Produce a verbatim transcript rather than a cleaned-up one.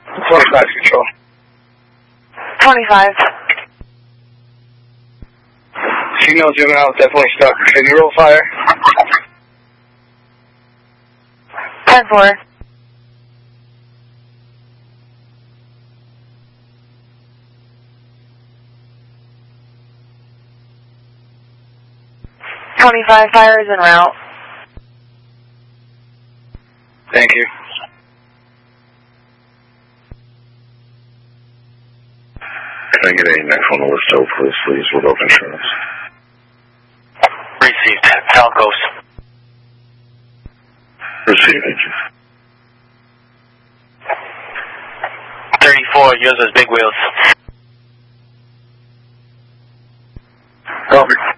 twenty-five control. twenty-five. Signal zooming out, definitely stuck. Can you roll fire? ten four. twenty-five, fire is en route. Thank you. Can I get a next one on the list over, please, please, with open insurance? Received. Falcos. Received, thank you. thirty-four, yours is Big Wheels. Copy.